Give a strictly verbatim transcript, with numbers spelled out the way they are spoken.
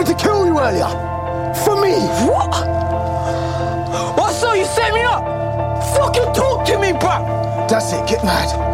to kill you earlier. For me. What? What, so you set me up? Fucking talk to me, bruv. That's it, get mad.